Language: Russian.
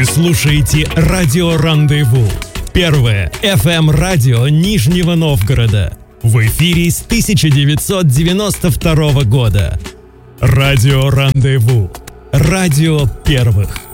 Вы слушаете «Радио Рандеву». Первое FM-радио Нижнего Новгорода. В эфире с 1992 года. «Радио Рандеву». Радио первых.